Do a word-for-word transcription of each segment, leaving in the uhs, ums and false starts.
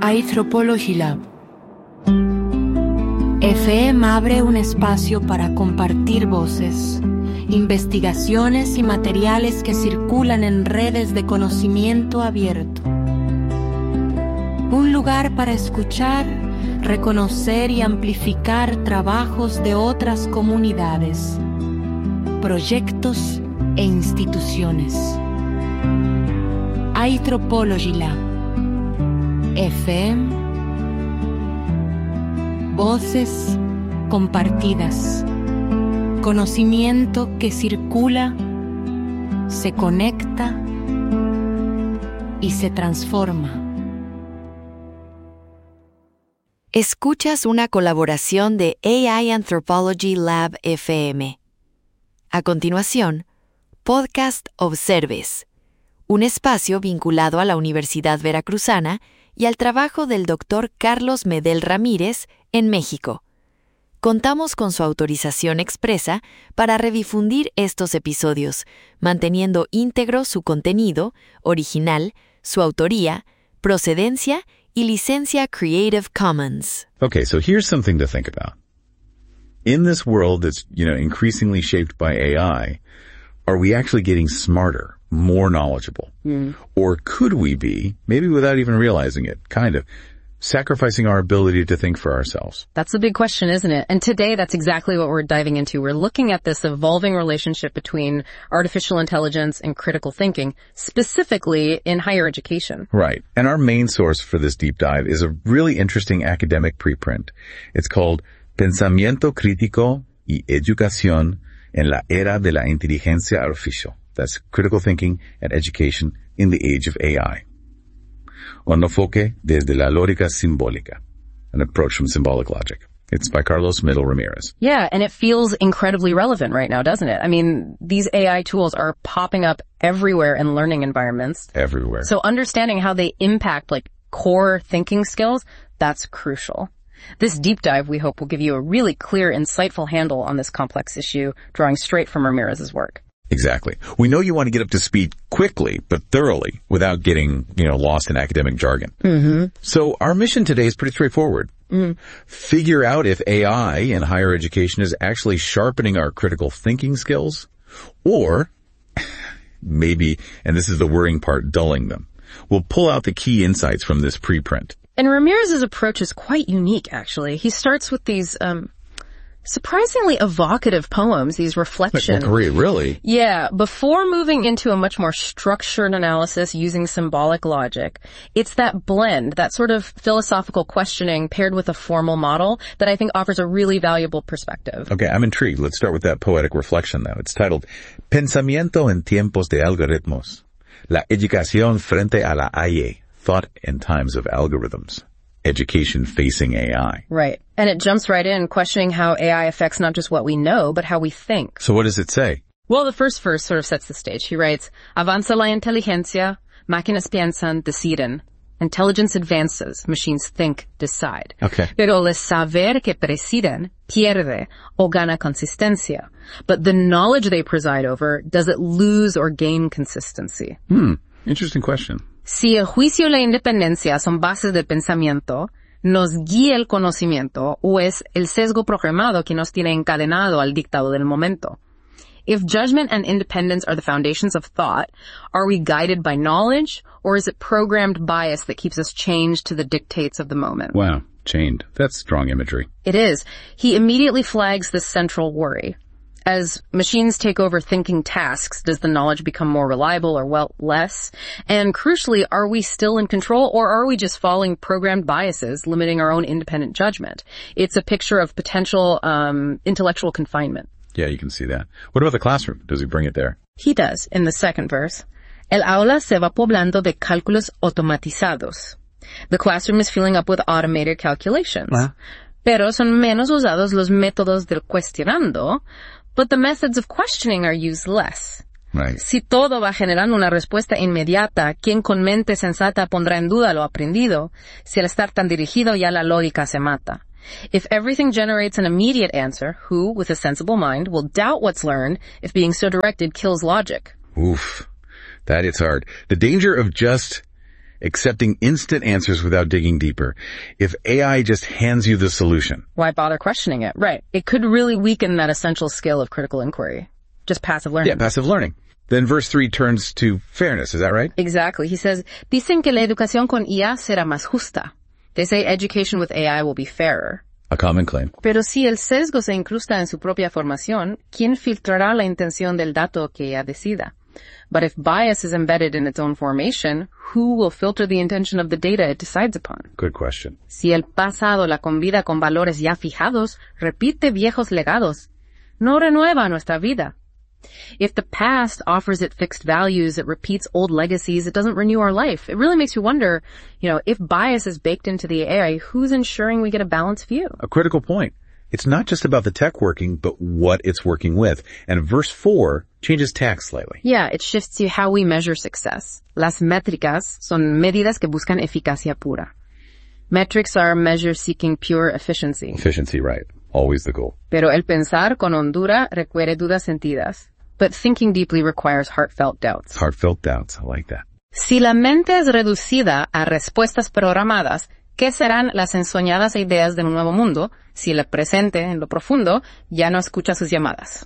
Anthropology Lab. F M abre un espacio para compartir voces, investigaciones y materiales que circulan en redes de conocimiento abierto. Un lugar para escuchar, reconocer y amplificar trabajos de otras comunidades, proyectos e instituciones. Anthropology Lab. F M. Voces compartidas. Conocimiento que circula, se conecta y se transforma. Escuchas una colaboración de A I Anthropology Lab F M. A continuación, Podcast Observes, un espacio vinculado a la Universidad Veracruzana y al trabajo del doctor Carlos Medel Ramírez en México. Contamos con su autorización expresa para redifundir estos episodios, manteniendo íntegro su contenido, original, su autoría, procedencia y licencia Creative Commons. Okay, so here's something to think about. In this world that's, you know, increasingly shaped by A I, are we actually getting smarter, more knowledgeable? Mm. Or could we be, maybe without even realizing it, kind of, sacrificing our ability to think for ourselves? That's a big question, isn't it? And today, that's exactly what we're diving into. We're looking at this evolving relationship between artificial intelligence and critical thinking, specifically in higher education. Right. And our main source for this deep dive is a really interesting academic preprint. It's called Pensamiento Crítico y Educación en la Era de la Inteligencia Artificial. That's critical thinking and education in the age of A I. Un enfoque desde la lógica simbólica, an approach from symbolic logic. It's by Carlos Medel Ramirez. Yeah, and it feels incredibly relevant right now, doesn't it? I mean, these A I tools are popping up everywhere in learning environments. Everywhere. So understanding how they impact, like, core thinking skills, that's crucial. This deep dive, we hope, will give you a really clear, insightful handle on this complex issue, drawing straight from Ramirez's work. Exactly. We know you want to get up to speed quickly, but thoroughly, without getting, you know, lost in academic jargon. Mm-hmm. So our mission today is pretty straightforward. Mm. Figure out if A I in higher education is actually sharpening our critical thinking skills, or maybe, and this is the worrying part, dulling them. We'll pull out the key insights from this preprint. And Ramirez's approach is quite unique, actually. He starts with these, um, surprisingly evocative poems, these reflections. Well, really? Yeah. Before moving into a much more structured analysis using symbolic logic, it's that blend, that sort of philosophical questioning paired with a formal model that I think offers a really valuable perspective. Okay, I'm intrigued. Let's start with that poetic reflection, though. It's titled, Pensamiento en tiempos de algoritmos. La educación frente a la A I. Thought in times of algorithms. Education facing A I. Right. And it jumps right in, questioning how A I affects not just what we know, but how we think. So what does it say? Well, the first verse sort of sets the stage. He writes, Avanza la inteligencia, máquinas piensan, deciden. Intelligence advances, machines think, decide. Okay. Pero el saber que presiden pierde o gana consistencia. But the knowledge they preside over, does it lose or gain consistency? Hmm. Interesting question. Si el juicio y la independencia son bases del pensamiento, nos guía el conocimiento o es el sesgo programado que nos tiene encadenado al dictado del momento. If judgment and independence are the foundations of thought, are we guided by knowledge, or is it programmed bias that keeps us chained to the dictates of the moment? Wow, chained. That's strong imagery. It is. He immediately flags this central worry. As machines take over thinking tasks, does the knowledge become more reliable or, well, less? And crucially, are we still in control, or are we just following programmed biases, limiting our own independent judgment? It's a picture of potential um, intellectual confinement. Yeah, you can see that. What about the classroom? Does he bring it there? He does, in the second verse. El aula se va poblando de cálculos automatizados. The classroom is filling up with automated calculations. Uh-huh. Pero son menos usados los métodos del cuestionando, but the methods of questioning are used less. Right. Si todo va generando una respuesta inmediata, ¿quién con mente sensata pondrá en duda lo aprendido? Si al estar tan dirigido ya la lógica se mata. If everything generates an immediate answer, who, with a sensible mind, will doubt what's learned if being so directed kills logic? Oof. That is hard. The danger of just accepting instant answers without digging deeper. If A I just hands you the solution, why bother questioning it? Right. It could really weaken that essential skill of critical inquiry. Just passive learning. Yeah, passive learning. Then verse three turns to fairness, is that right? Exactly. He says, dicen que la educación con I A será más justa. They say education with A I will be fairer. A common claim. Pero si el sesgo se incrusta en su propia formación, ¿quién filtrará la intención del dato que ella decida? But if bias is embedded in its own formation, who will filter the intention of the data it decides upon? Good question. Si el pasado la convida con valores ya fijados, repite viejos legados. No renueva nuestra vida. If the past offers it fixed values, it repeats old legacies, it doesn't renew our life. It really makes you wonder, you know, if bias is baked into the A I, who's ensuring we get a balanced view? A critical point. It's not just about the tech working, but what it's working with. And verse four changes tack slightly. Yeah, it shifts to how we measure success. Las métricas son medidas que buscan eficacia pura. Metrics are measures seeking pure efficiency. Efficiency, right. Always the goal. Pero el pensar con hondura requiere dudas sentidas. But thinking deeply requires heartfelt doubts. Heartfelt doubts. I like that. Si la mente es reducida a respuestas programadas, ¿qué serán las ensoñadas ideas de un nuevo mundo si el presente, en lo profundo, ya no escucha sus llamadas?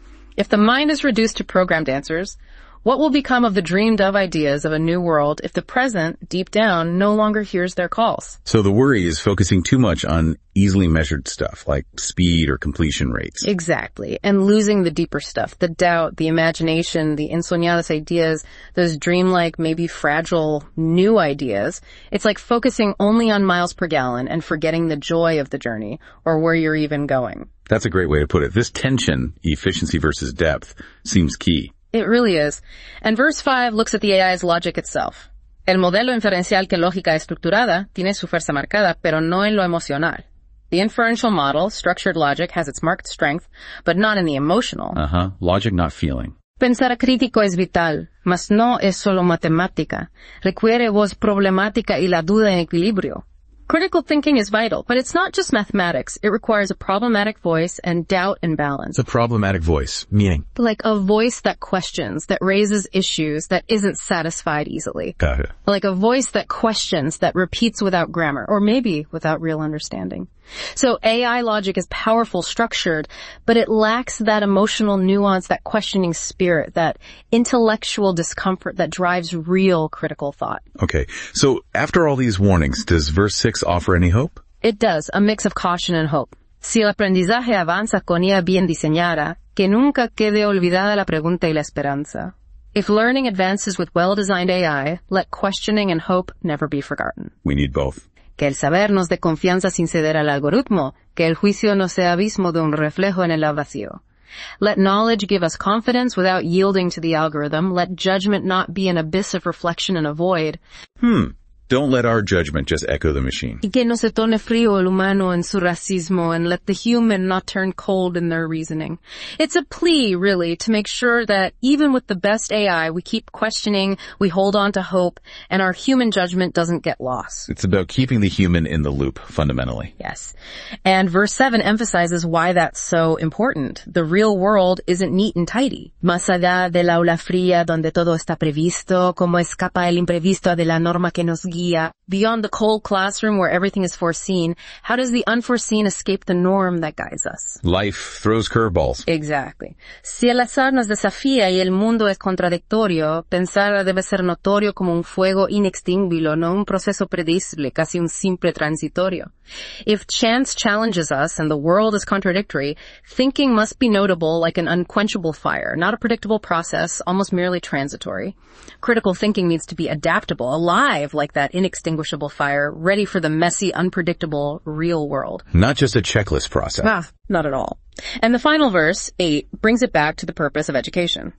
If the mind is reduced to programmed answers, what will become of the dreamed of ideas of a new world if the present, deep down, no longer hears their calls? So the worry is focusing too much on easily measured stuff like speed or completion rates. Exactly. And losing the deeper stuff, the doubt, the imagination, the ensoñadas ideas, those dreamlike, maybe fragile, new ideas. It's like focusing only on miles per gallon and forgetting the joy of the journey or where you're even going. That's a great way to put it. This tension, efficiency versus depth, seems key. It really is. And verse five looks at the A I's logic itself. El modelo inferencial que lógica estructurada tiene su fuerza marcada, pero no en lo emocional. The inferential model, structured logic, has its marked strength, but not in the emotional. Uh-huh. Logic, not feeling. Pensar crítico es vital, mas no es solo matemática. Requiere voz problemática y la duda en equilibrio. Critical thinking is vital, but it's not just mathematics. It requires a problematic voice and doubt and balance. A problematic voice, meaning? Like a voice that questions, that raises issues, that isn't satisfied easily. Got it. Like a voice that questions, that repeats without grammar, or maybe without real understanding. So A I logic is powerful, structured, but it lacks that emotional nuance, that questioning spirit, that intellectual discomfort that drives real critical thought. Okay, so after all these warnings, does verse six offer any hope? It does, a mix of caution and hope. Si el aprendizaje avanza con I A bien diseñada, que nunca quede olvidada la pregunta y la esperanza. If learning advances with well-designed A I, let questioning and hope never be forgotten. We need both. Que el saber nos dé confianza sin ceder al algoritmo, que el juicio no sea abismo de un reflejo en el vacío. Let knowledge give us confidence without yielding to the algorithm. Let judgment not be an abyss of reflection and a void. Hmm. Don't let our judgment just echo the machine. Y que no se torne frío el humano en su racismo, and let the human not turn cold in their reasoning. It's a plea, really, to make sure that even with the best A I, we keep questioning, we hold on to hope, and our human judgment doesn't get lost. It's about keeping the human in the loop, fundamentally. Yes. And verse seven emphasizes why that's so important. The real world isn't neat and tidy. Más allá del aula fría donde todo está previsto, como escapa el imprevisto de la norma que nos guía. Beyond the cold classroom where everything is foreseen, how does the unforeseen escape the norm that guides us? Life throws curveballs. Exactly. Si el azar nos desafía y el mundo es contradictorio, pensar debe ser notorio como un fuego inextinguible, no un proceso predecible, casi un simple transitorio. If chance challenges us and the world is contradictory, thinking must be notable like an unquenchable fire, not a predictable process, almost merely transitory. Critical thinking needs to be adaptable, alive like that inextinguishable fire, ready for the messy, unpredictable, real world. Not just a checklist process. Ah, not at all. And the final verse, eight, brings it back to the purpose of education.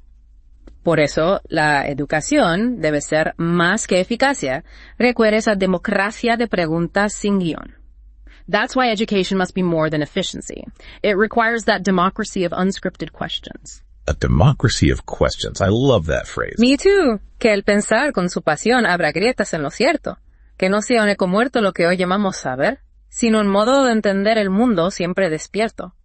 Por eso, la educación debe ser más que eficacia, requiere esa democracia de preguntas sin guión. That's why education must be more than efficiency. It requires that democracy of unscripted questions. A democracy of questions. I love that phrase. Me too. Que el pensar con su pasión abra grietas en lo cierto. Que no sea un eco muerto lo que hoy llamamos saber, sino un modo de entender el mundo siempre despierto.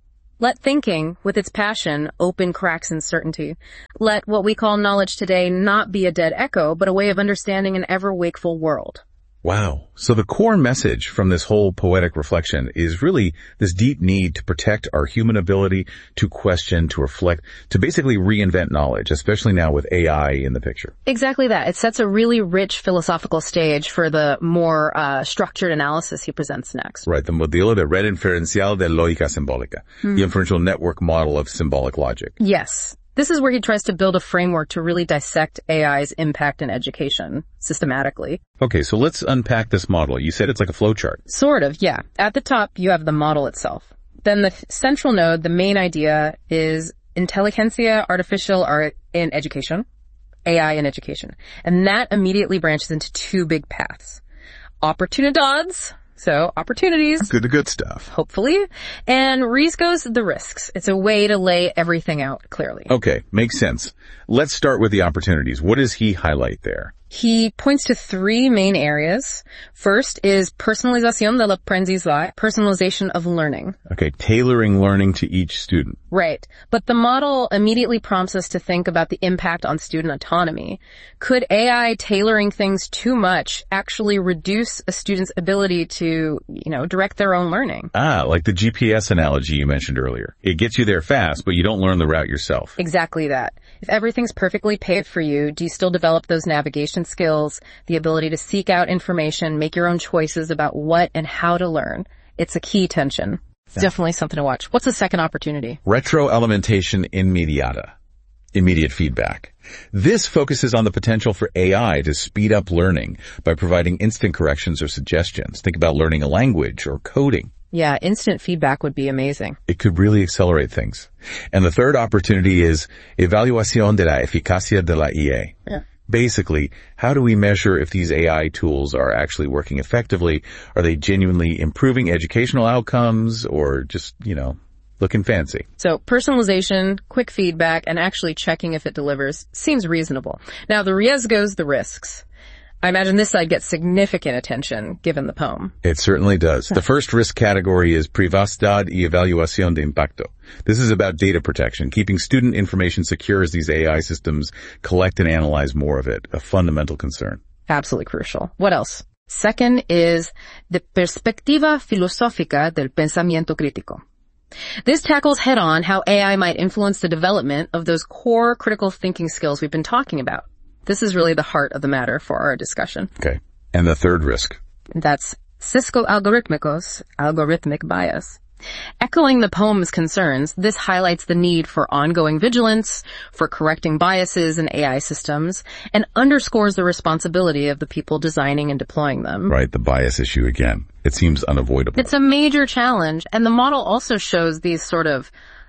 Let thinking, with its passion, open cracks in certainty. Let what we call knowledge today not be a dead echo, but a way of understanding an ever-wakeful world. Wow. So the core message from this whole poetic reflection is really this deep need to protect our human ability to question, to reflect, to basically reinvent knowledge, especially now with A I in the picture. Exactly that. It sets a really rich philosophical stage for the more uh, structured analysis he presents next. Right. The modelo de red inferencial de lógica simbólica, mm-hmm. the inferential network model of symbolic logic. Yes. This is where he tries to build a framework to really dissect A I's impact in education systematically. Okay, so let's unpack this model. You said it's like a flowchart. Sort of, yeah. At the top, you have the model itself. Then the central node, the main idea, is intelligentsia artificial art in education, A I in education. And that immediately branches into two big paths. Opportunidades. So, opportunities. Good, the good stuff. Hopefully. And riscos, the risks. It's a way to lay everything out clearly. Okay, makes sense. Let's start with the opportunities. What does he highlight there? He points to three main areas. First is personalización del aprendizaje, personalization of learning. Okay, tailoring learning to each student. Right. But the model immediately prompts us to think about the impact on student autonomy. Could A I tailoring things too much actually reduce a student's ability to, you know, direct their own learning? Ah, like the G P S analogy you mentioned earlier. It gets you there fast, but you don't learn the route yourself. Exactly that. If everything's perfectly paved for you, do you still develop those navigation skills, the ability to seek out information, make your own choices about what and how to learn? It's a key tension. It's definitely something to watch. What's the second opportunity? Retroalimentation immediata. Immediate feedback. This focuses on the potential for A I to speed up learning by providing instant corrections or suggestions. Think about learning a language or coding. Yeah, instant feedback would be amazing. It could really accelerate things. And the third opportunity is evaluación de la eficacia de la I A. Yeah. Basically, how do we measure if these A I tools are actually working effectively? Are they genuinely improving educational outcomes or just, you know, looking fancy? So personalization, quick feedback, and actually checking if it delivers seems reasonable. Now, the riesgos, the risks. I imagine this side gets significant attention given the poem. It certainly does. The first risk category is privacidad y evaluación de impacto. This is about data protection, keeping student information secure as these A I systems collect and analyze more of it, a fundamental concern. Absolutely crucial. What else? Second is the perspectiva filosófica del pensamiento crítico. This tackles head-on how A I might influence the development of those core critical thinking skills we've been talking about. This is really the heart of the matter for our discussion. Okay. And the third risk? That's sesgo-algorítmicos, algorithmic bias. Echoing the poem's concerns, this highlights the need for ongoing vigilance, for correcting biases in A I systems, and underscores the responsibility of the people designing and deploying them. Right, the bias issue again. It seems unavoidable. It's a major challenge, and the model also shows these sort of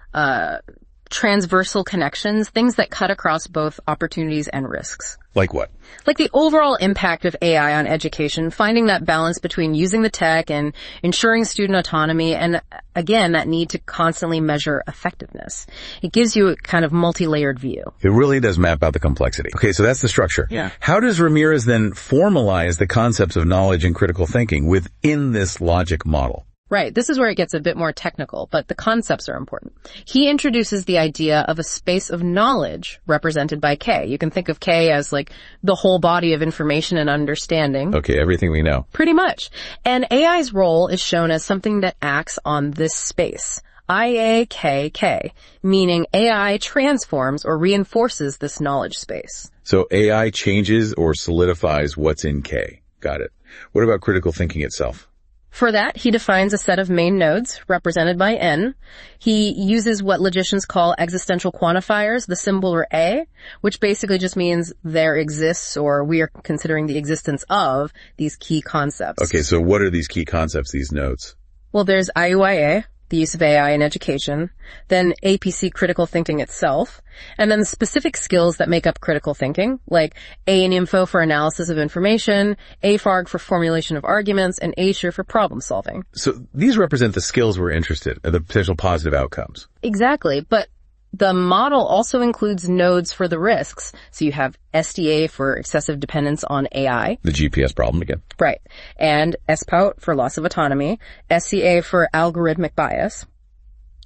uh transversal connections, things that cut across both opportunities and risks. Like what? Like the overall impact of A I on education, finding that balance between using the tech and ensuring student autonomy, and again, that need to constantly measure effectiveness. It gives you a kind of multi-layered view. It really does map out the complexity. Okay, so that's the structure. Yeah. How does Ramirez then formalize the concepts of knowledge and critical thinking within this logic model? Right. This is where it gets a bit more technical, but the concepts are important. He introduces the idea of a space of knowledge represented by K. You can think of K as like the whole body of information and understanding. Okay, everything we know. Pretty much. And A I's role is shown as something that acts on this space. I A K K, meaning A I transforms or reinforces this knowledge space. So A I changes or solidifies what's in K. Got it. What about critical thinking itself? For that, he defines a set of main nodes, represented by N. He uses what logicians call existential quantifiers, the symbol or A, which basically just means there exists, or we are considering the existence of, these key concepts. Okay, so what are these key concepts, these nodes? Well, there's I U I A, the use of A I in education, then A P C critical thinking itself, and then the specific skills that make up critical thinking, like A in info for analysis of information, A F A R G for formulation of arguments, and A S H R for problem solving. So these represent the skills we're interested in, the potential positive outcomes. Exactly, but the model also includes nodes for the risks. So you have S D A for excessive dependence on A I. The G P S problem again. Right. And S P O U T for loss of autonomy. S C A for algorithmic bias.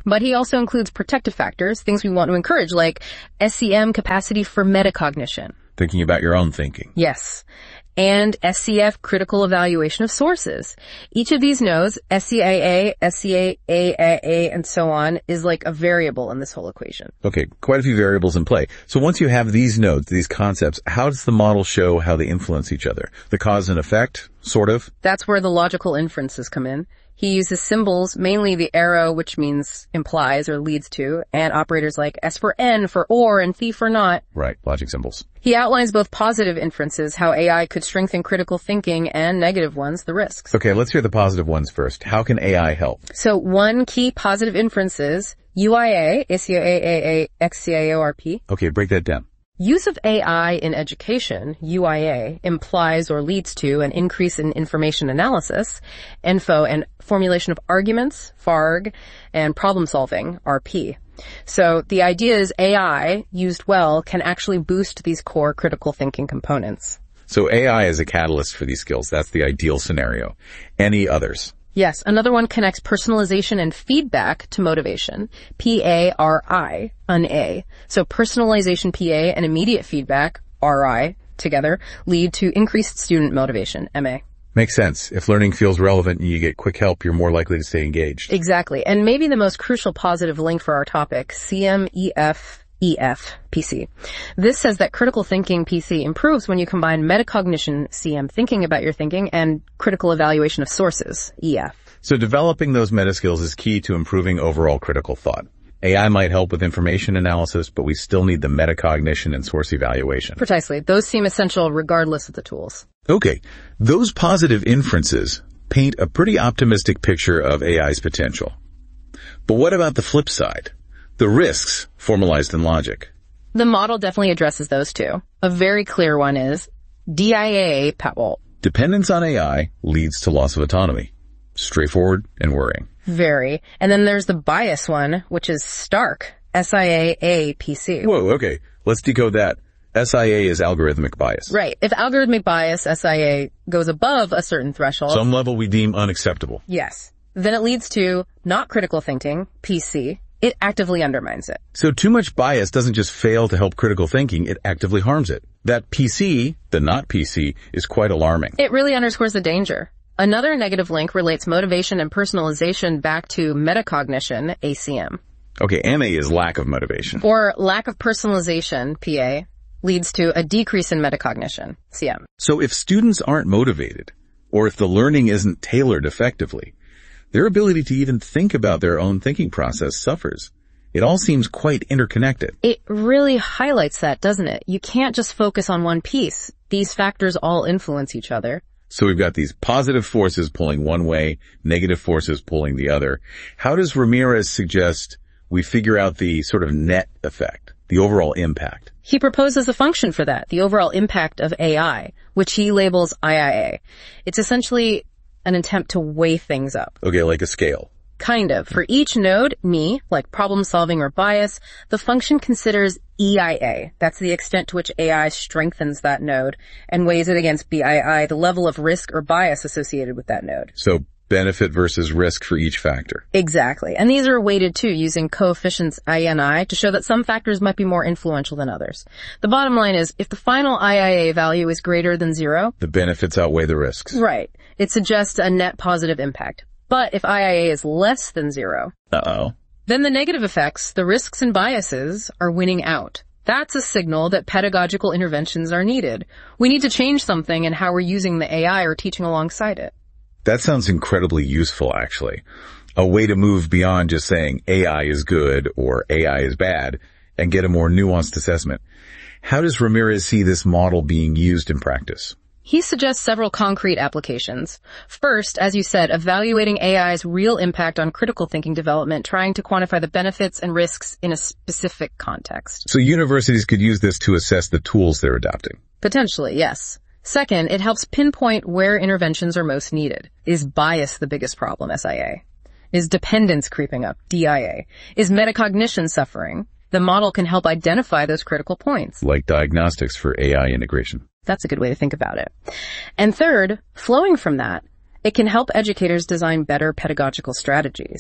But he also includes protective factors, things we want to encourage, like S E M capacity for metacognition. Thinking about your own thinking. Yes. And S C F, critical evaluation of sources. Each of these nodes, S C I A, S C A A, and so on, is like a variable in this whole equation. Okay, quite a few variables in play. So once you have these nodes, these concepts, how does the model show how they influence each other? The cause and effect, sort of? That's where the logical inferences come in. He uses symbols, mainly the arrow, which means implies or leads to, and operators like S for N for or and Phi for not. Right, logic symbols. He outlines both positive inferences, how A I could strengthen critical thinking, and negative ones, the risks. Okay, let's hear the positive ones first. How can A I help? So one key positive inference is U I A, A C I A A A X C I A O R P. Okay, break that down. Use of A I in education, U I A, implies or leads to an increase in information analysis, info, and formulation of arguments, F A R G, and problem solving, R P. So the idea is A I, used well, can actually boost these core critical thinking components. So A I is a catalyst for these skills. That's the ideal scenario. Any others? Yes, another one connects personalization and feedback to motivation. P A R I, an A. So personalization P A and immediate feedback, R I, together, lead to increased student motivation, M A. Makes sense. If learning feels relevant and you get quick help, you're more likely to stay engaged. Exactly. And maybe the most crucial positive link for our topic, C M E F E F P C. This says that critical thinking P C improves when you combine metacognition, C M, thinking about your thinking, and critical evaluation of sources, E F. So developing those meta skills is key to improving overall critical thought. A I might help with information analysis, but we still need the metacognition and source evaluation. Precisely. Those seem essential regardless of the tools. Okay. Those positive inferences paint a pretty optimistic picture of A I's potential. But what about the flip side? The risks formalized in logic. The model definitely addresses those too. A very clear one is D I A, well, dependence on A I leads to loss of autonomy. Straightforward and worrying. Very. And then there's the bias one, which is stark, S I A A P C. Whoa, okay. Let's decode that. S I A is algorithmic bias. Right. If algorithmic bias, S I A, goes above a certain threshold. Some level we deem unacceptable. Yes. Then it leads to not critical thinking, P C. It actively undermines it. So too much bias doesn't just fail to help critical thinking, it actively harms it. That P C, the not P C, is quite alarming. It really underscores the danger. Another negative link relates motivation and personalization back to metacognition, A C M. Okay, M A is lack of motivation. Or lack of personalization, P A, leads to a decrease in metacognition, C M. So if students aren't motivated, or if the learning isn't tailored effectively, their ability to even think about their own thinking process suffers. It all seems quite interconnected. It really highlights that, doesn't it? You can't just focus on one piece. These factors all influence each other. So we've got these positive forces pulling one way, negative forces pulling the other. How does Ramirez suggest we figure out the sort of net effect, the overall impact? He proposes a function for that, the overall impact of A I, which he labels I I A. It's essentially an attempt to weigh things up. Okay, like a scale. Kind of. For each node, me, like problem solving or bias, the function considers E I A. That's the extent to which A I strengthens that node and weighs it against B I I, the level of risk or bias associated with that node. So benefit versus risk for each factor. Exactly. And these are weighted too using coefficients I N I to show that some factors might be more influential than others. The bottom line is if the final I I A value is greater than zero, the benefits outweigh the risks. Right. It suggests a net positive impact. But if I I A is less than zero, uh-oh, then the negative effects, the risks and biases, are winning out. That's a signal that pedagogical interventions are needed. We need to change something in how we're using the A I or teaching alongside it. That sounds incredibly useful, actually. A way to move beyond just saying A I is good or A I is bad and get a more nuanced assessment. How does Ramirez see this model being used in practice? He suggests several concrete applications. First, as you said, evaluating A I's real impact on critical thinking development, trying to quantify the benefits and risks in a specific context. So universities could use this to assess the tools they're adopting? Potentially, yes. Second, it helps pinpoint where interventions are most needed. Is bias the biggest problem, S I A? Is dependence creeping up, D I A? Is metacognition suffering? The model can help identify those critical points. Like diagnostics for A I integration. That's a good way to think about it. And third, flowing from that, it can help educators design better pedagogical strategies.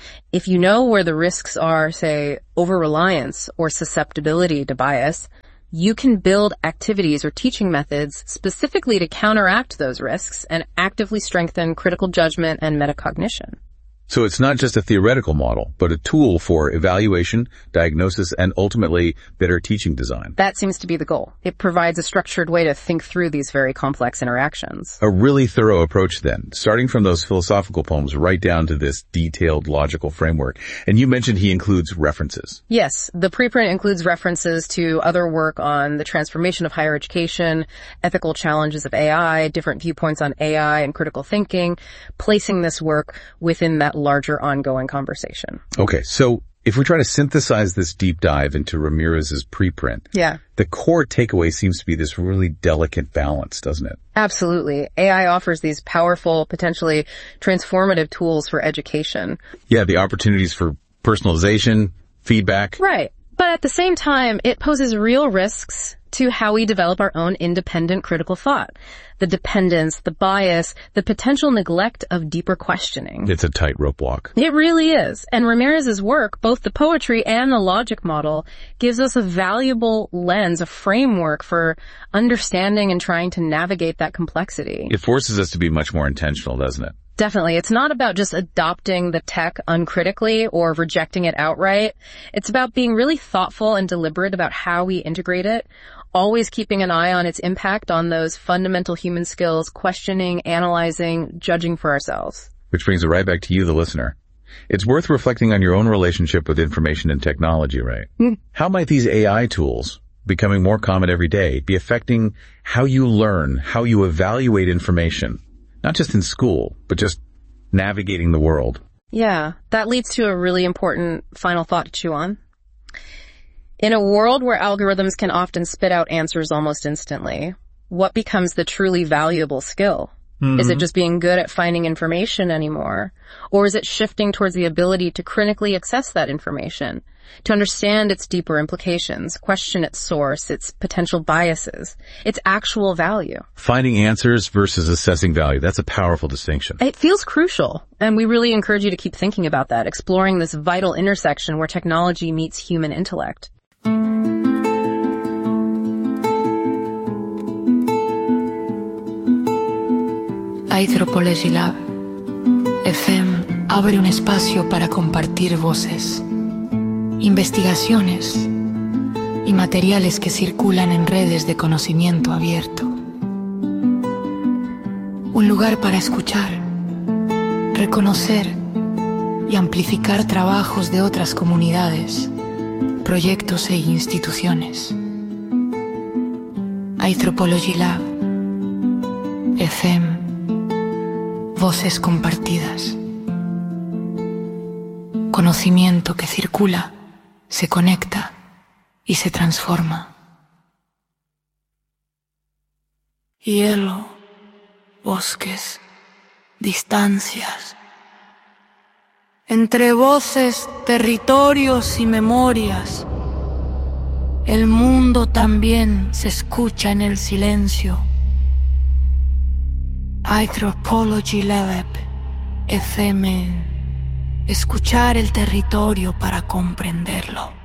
If you know where the risks are, say, over-reliance or susceptibility to bias, you can build activities or teaching methods specifically to counteract those risks and actively strengthen critical judgment and metacognition. So it's not just a theoretical model, but a tool for evaluation, diagnosis, and ultimately better teaching design. That seems to be the goal. It provides a structured way to think through these very complex interactions. A really thorough approach then, starting from those philosophical poems right down to this detailed logical framework. And you mentioned he includes references. Yes, the preprint includes references to other work on the transformation of higher education, ethical challenges of A I, different viewpoints on A I and critical thinking, placing this work within that larger ongoing conversation. Okay, so if we try to synthesize this deep dive into Ramirez's preprint, yeah, the core takeaway seems to be this really delicate balance, doesn't it? Absolutely. A I offers these powerful, potentially transformative tools for education. Yeah, the opportunities for personalization, feedback. Right. But at the same time, it poses real risks to how we develop our own independent critical thought. The dependence, the bias, the potential neglect of deeper questioning. It's a tightrope walk. It really is. And Ramirez's work, both the poetry and the logic model, gives us a valuable lens, a framework for understanding and trying to navigate that complexity. It forces us to be much more intentional, doesn't it? Definitely. It's not about just adopting the tech uncritically or rejecting it outright. It's about being really thoughtful and deliberate about how we integrate it, always keeping an eye on its impact on those fundamental human skills, questioning, analyzing, judging for ourselves. Which brings it right back to you, the listener. It's worth reflecting on your own relationship with information and technology, right? Mm. How might these A I tools, becoming more common every day, be affecting how you learn, how you evaluate information? Not just in school, but just navigating the world. Yeah, that leads to a really important final thought to chew on. In a world where algorithms can often spit out answers almost instantly, what becomes the truly valuable skill? Mm-hmm. Is it just being good at finding information anymore? Or is it shifting towards the ability to critically assess that information, to understand its deeper implications, question its source, its potential biases, its actual value? Finding answers versus assessing value. That's a powerful distinction. It feels crucial, and we really encourage you to keep thinking about that, exploring this vital intersection where technology meets human intellect. Anthropology Lab F M abre un espacio para compartir voces, investigaciones y materiales que circulan en redes de conocimiento abierto. Un lugar para escuchar, reconocer y amplificar trabajos de otras comunidades, proyectos e instituciones. Anthropology Lab F M. Voces compartidas. Conocimiento que circula, se conecta y se transforma. Hielo, bosques, distancias. Entre voces, territorios y memorias, el mundo también se escucha en el silencio. Anthropology Lab F M. Escuchar el territorio para comprenderlo.